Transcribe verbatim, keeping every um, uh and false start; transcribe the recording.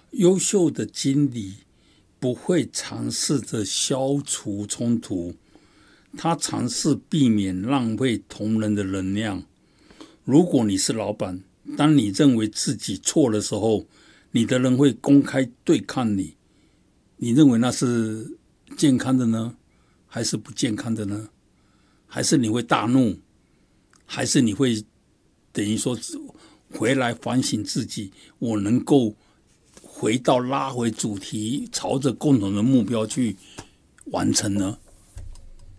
优秀的经理不会尝试着消除冲突，他尝试避免浪费同仁的能量。如果你是老板，当你认为自己错的时候，你的人会公开对抗你，你认为那是健康的呢？还是不健康的呢？还是你会大怒？还是你会等于说回来反省自己，我能够回到拉回主题，朝着共同的目标去完成呢？